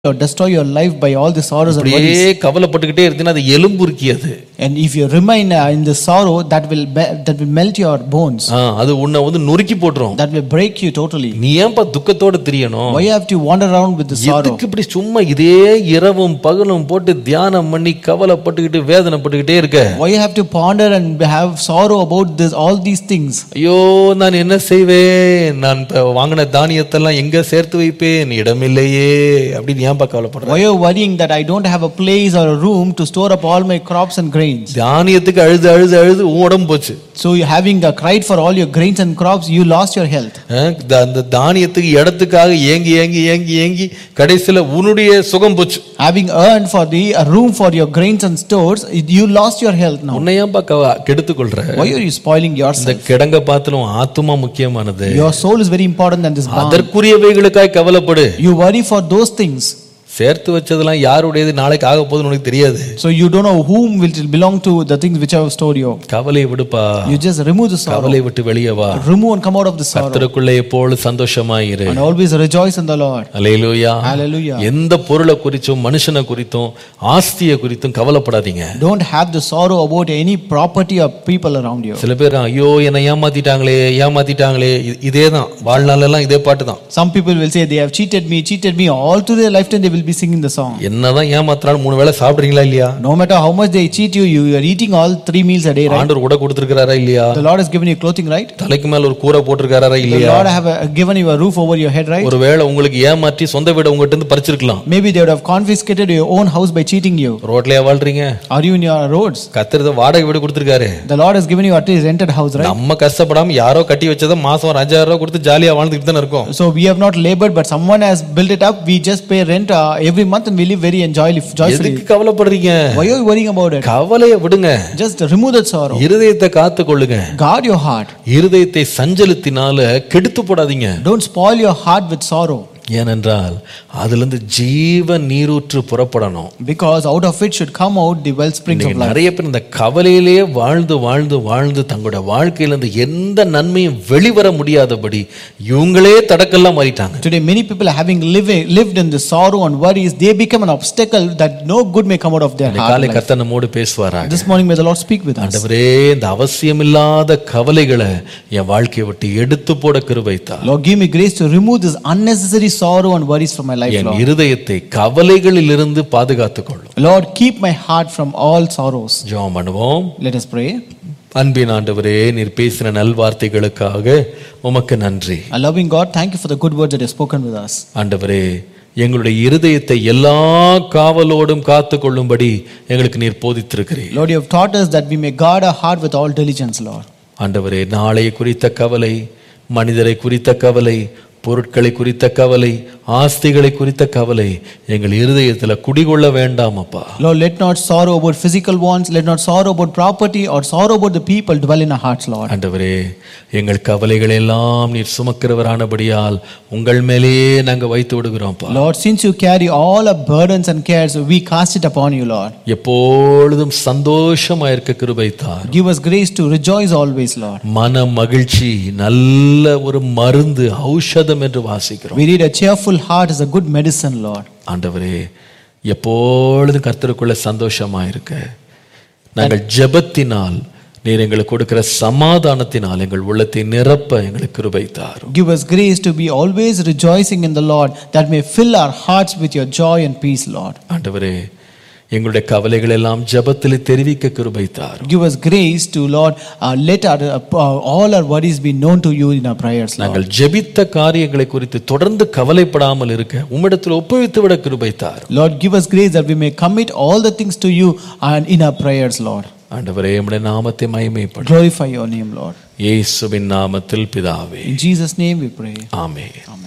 or destroy your life by all the sorrows and அப்படியே worries. கவலைப்பட்டுக்கிட்டே இருந்தீங்கன்னா அது எலும்புருக்கியது. And if you remain in the sorrow, that will melt your bones. அது உன்னை வந்து நொறுக்கி போட்டுரும். That will break you totally. நீ ஏன்பா துக்கத்தோட திரியணும்? Why have to wander around with the sorrow? எதுக்கு இப்படி சும்மா இதே இரவும் பகலும் போட்டு தியானம் பண்ணி கவலைப்பட்டுக்கிட்டு வேதனைப்பட்டுக்கிட்டே இருக்க? Why you have to ponder and have sorrow about this, all these things? ஐயோ நான் என்ன செய்வேன், நான் வாங்கின தானியத்தெல்லாம் எங்க சேர்த்து வைப்பேன், இடமில்லையே அப்படின்னு ஏன்பா கவலைப்படுற? Why are you worrying that I don't have a place or a room to store up all my crops and grains? தானியத்துக்கு அழுது அழுது அழுது உன் உடம்பு போச்சு. So you having cried for all your grains and crops, you lost your health. அந்த தானியத்துக்கு இடத்துக்காக ஏங்கி ஏங்கி ஏங்கி ஏங்கி கடைசியில உன்னுடைய சுகம் போச்சு. Having earned for the room for your grains and stores, you lost your health now. உன்னை ஏன்பா கெடுத்து கொள்ற? Why are you spoiling இந்த yourself? கிடங்க பாத்திரம் ஆத்துமா முக்கியமானது. Your soul is very important than this barn. அதற்குரியவைகளுக்காய் கவலைப்படு. You worry for those things. சேர்த்து வச்சதெல்லாம் யாருடையது நாளைக்கு ஆக போகுதுன்னு உனக்கு தெரியாது. So you don't know whom will belong to the things which I have stored you. கவலையை விடுப்பா. You just remove the sorrow. கவலையை விட்டு வெளியே வா. Remove and come out of the sorrow. கர்த்தருக்குள்ளே எப்பொழுதும் சந்தோஷமாயிரு. And always rejoice in the Lord. Hallelujah. Hallelujah. எந்த பொருளை குறித்தும் மனுஷனை குறித்தும் ஆஸ்தியை குறித்தும் கவலைப்படாதீங்க. Don't have the sorrow about any property or people around you. சில பேர் ஐயோ என்னை ஏமாத்திட்டாங்களே இதேதான் வாழ்நாளெல்லாம் இதே பாட்டு தான். Some people will say they have cheated me all through their lifetime. They will be singing the song. என்னதான் ஏமாத்துறாலும் 3 வேளை சாப்பிடுறீங்களா இல்லையா? No matter how much they cheat you, you are eating all 3 meals a day, right? ஆண்டவர் உடை கொடுத்திருக்காரா இல்லையா? The Lord has given you clothing, right? தலைக்கு மேல ஒரு கூரை போட்டிருக்காரா The இல்லையா? Lord have given you a roof over your head, right? ஒருவேளை உங்களுக்கு ஏமாற்றி சொந்த வீட உங்ககிட்ட இருந்து பறிச்சிருக்கலாம். Maybe they would have confiscated your own house by cheating you. ரோட்லயே வாழ்றீங்க? Are you in your roads? கர்த்தர் வாடகை வீடு கொடுத்திருக்காரு. The Lord has given you at least rented house, right? நம்ம கஷ்டப்படாம யாரோ கட்டி வச்சத மாசம் 5000 ரூபாய் கொடுத்து ஜாலியா வாழ்ந்துட்டு தான இருக்கோம். So we have not labored, but someone has built it up. We just pay rent every month and we live very joyfully. எதுக்கு கவலைப்படுறீங்க? Why are you worrying about it? கவலையை விடுங்க. Just remove that sorrow. இருதயத்தை காத்துக்கொள்ளுங்க. Guard your heart. இருதயத்தை சஞ்சலத்தினால கெடுத்து போடாதீங்க. Don't spoil your heart with sorrow. ஏனென்றால் அதிலிருந்து ஜீவ நீரூற்று புறப்படணும். Because out of it should come out the wellsprings of life. நிறைய பேர் இந்த கவலையிலேயே வாழ்ந்து வாழ்ந்து வாழ்ந்து தங்களுடைய வாழ்க்கையிலிருந்து எந்த நன்மையும் வெளிவர முடியாதபடி இவங்களே தடக்கெல்லாம் மாறிட்டாங்க. Today many people are having lived in the sorrow and worries. They become an obstacle that no good may come out of their heart. காலை கர்த்தர் நம்மோடு பேசுவாராக. This morning may the Lord speak with us. ஆண்டவரே இந்த அவசியமில்லாத கவலைகளை என் வாழ்க்கையை விட்டு எடுத்து போட கிருபை தார். Lord, give me grace to remove this unnecessary sorrow and worries from my life, N Lord. இருதயத்தை கவலைகளிலிருந்து பாதுகாத்துக் கொள்ளும். Lord, keep my heart from all sorrows. ஜெபம் பண்ணுவோம். Let us pray. அன்பின் ஆண்டவரே, நீர் பேசின நல்வார்த்தைகளுக்காக உமக்கு நன்றி. Our loving God, thank you for the good words that you have spoken with us. ஆண்டவரே, எங்களுடைய இருதயத்தை எல்லா காவலோடும் காத்துக்கொள்ளும்படி எங்களுக்கு நீர் போதித்திருக்கிறீர். Lord, you have taught us that we may guard our heart with all diligence, Lord. ஆண்டவரே, நாளை குறித்த கவலை, மனிதரை குறித்த கவலை, பொருட்களை குறித்த கவலை, ஆஸ்திகளை குறித்த கவலை எங்கள் இருதயத்தில் குடிகொள்ள வேண்டாம் அப்பா. Lord, let not sorrow about physical wants, let not sorrow about property or sorrow about the people dwell in our hearts, Lord. ஆண்டவரே, எங்கள் கவலைகளை எல்லாம் நீர் சுமக்கிறவரானபடியால் உங்கள் மேலேயே நாங்கள் வைத்து விடுகிறோம் அப்பா. Lord, since you carry all our burdens and cares, we cast it upon you, Lord. எப்பொழுதும் சந்தோஷமாக இருக்க கிருபை தார். Give us grace to rejoice always, Lord. மன மகிழ்ச்சி நல்ல ஒரு மருந்து, ஔஷதம் என்று வாசிக்கிறோம். We read a cheerful heart is a good medicine, Lord. ஆண்டவரே, எப்பொழுதும் கர்த்தருக்குள்ள சந்தோஷமா இருக்க நாங்கள் ஜெபத்தினால் நீர் எங்களுக்கு கொடுக்கிற சமாதானத்தினால் எங்கள் உள்ளத்தை நிரப்ப எங்களுக்கு கிருபை தாரும். Give us grace to be always rejoicing in the Lord, that may fill our hearts with your joy and peace, Lord. ஆண்டவரே, எங்களுடைய கவலைகள் எல்லாம் ஜெபத்திலே தெரிவிக்க கிருபை தாரும். Give us grace to, Lord, let all our worries be known to you in our prayers, Lord. நாங்கள் ஜெபித்த காரியங்களை குறித்து தொடர்ந்து கவலைப்படாமல் இருக்க உம்மிடத்தில் ஒப்புவித்து விட கிருபை தாரும். Lord, give us grace that we may commit all the things to you and in our prayers, Lord. ஆண்டவரே, உம்முடைய நாமத்தை மகிமைப்படுத்தும். Glorify your name, Lord. இயேசுவின் நாமத்தில் பிதாவே. In Jesus' name we pray. Amen.